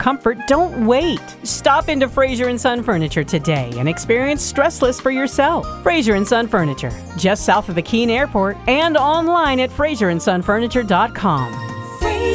comfort, don't wait. Stop into Fraser & Son Furniture today and experience Stressless for yourself. Fraser & Son Furniture, just south of the Keene Airport and online at FraserandSonFurniture.com.